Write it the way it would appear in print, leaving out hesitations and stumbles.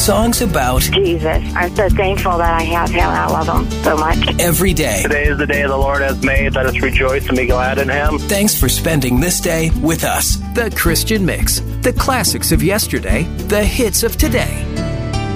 songs about Jesus. I'm so thankful that I have him. I love him so much. Every day. Today is the day the Lord has made. Let us rejoice and be glad in him. Thanks for spending this day with us. The Christian Mix. The classics of yesterday, the hits of today.